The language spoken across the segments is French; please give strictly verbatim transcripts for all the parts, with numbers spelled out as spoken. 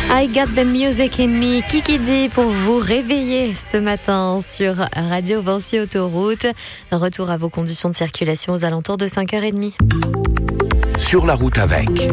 I got the music in me, Kiki D pour vous réveiller ce matin sur Radio Vinci Autoroute. Retour à vos conditions de circulation aux alentours de cinq heures trente. Sur la route avec.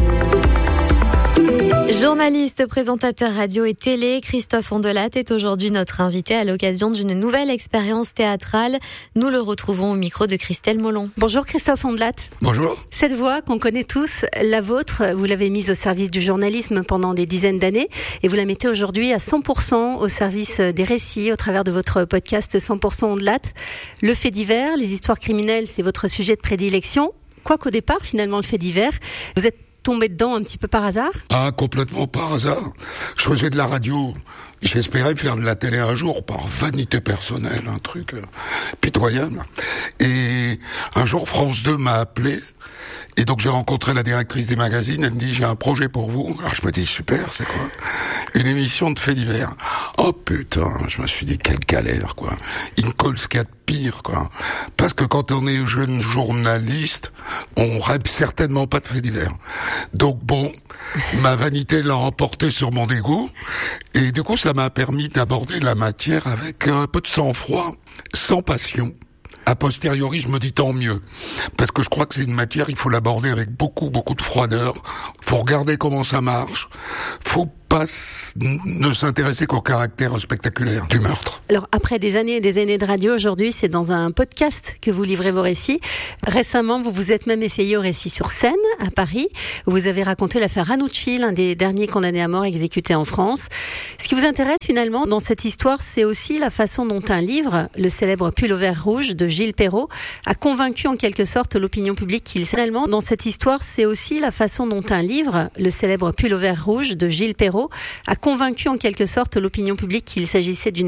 Journaliste, présentateur radio et télé, Christophe Ondelat est aujourd'hui notre invité à l'occasion d'une nouvelle expérience théâtrale. Nous le retrouvons au micro de Christelle Molon. Bonjour Christophe Ondelat. Bonjour. Cette voix qu'on connaît tous, la vôtre, vous l'avez mise au service du journalisme pendant des dizaines d'années et vous la mettez aujourd'hui à cent pour cent au service des récits au travers de votre podcast cent pour cent Ondelat. Le fait divers, les histoires criminelles, c'est votre sujet de prédilection. Quoiqu'au départ, finalement, le fait divers, vous êtes tombé dedans un petit peu par hasard ? Ah, complètement par hasard. Je faisais de la radio. J'espérais faire de la télé un jour par vanité personnelle, un truc euh, pitoyable. Et un jour, France deux m'a appelé. Et donc j'ai rencontré la directrice des magazines. Elle me dit, j'ai un projet pour vous. Alors je me dis, super, c'est quoi ? Une émission de faits divers. Oh putain, je me suis dit, quelle galère, quoi. Il me colle ce qu'il y a de pire, quoi. Parce que quand on est jeune journaliste, on rêve certainement pas de faits divers. Donc bon, ma vanité l'a emporté sur mon dégoût. Et du coup, ça m'a permis d'aborder la matière avec un peu de sang-froid, sans passion. A posteriori, je me dis tant mieux. Parce que je crois que c'est une matière, il faut l'aborder avec beaucoup, beaucoup de froideur. Faut regarder comment ça marche. Faut pas ne s'intéresser qu'au caractère spectaculaire du meurtre. Alors, après des années et des années de radio, aujourd'hui, c'est dans un podcast que vous livrez vos récits. Récemment, vous vous êtes même essayé au récit sur scène, à Paris, où vous avez raconté l'affaire Ranucci, l'un des derniers condamnés à mort exécutés en France. Ce qui vous intéresse, finalement, dans cette histoire, c'est aussi la façon dont un livre, le célèbre Pullover rouge de Gilles Perrault, a convaincu en quelque sorte l'opinion publique qu'il... Finalement, dans cette histoire, c'est aussi la façon dont un livre, le célèbre Pullover rouge de Gilles Perrault, a convaincu en quelque sorte l'opinion publique qu'il s'agissait d'une